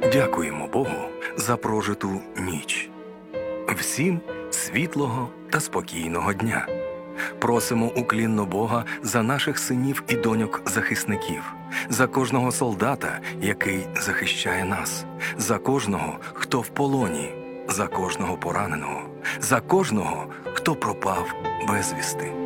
Дякуємо Богу за прожиту ніч. Всім світлого та спокійного дня. Просимо уклінно Бога за наших синів і доньок-захисників, за кожного солдата, який захищає нас, за кожного, хто в полоні, за кожного пораненого, за кожного, хто пропав безвісти.